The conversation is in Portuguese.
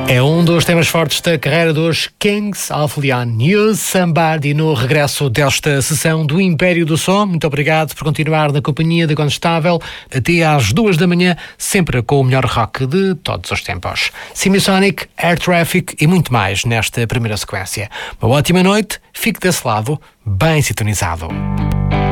É um dos temas fortes da carreira dos Kings of Leon, New Somebody, no regresso desta sessão do Império do Som. Muito obrigado por continuar na companhia da Condestável até às 2 da manhã, sempre com o melhor rock de todos os tempos. Semisonic, Air Traffic e muito mais nesta primeira sequência. Uma ótima noite, fique desse lado, bem sintonizado.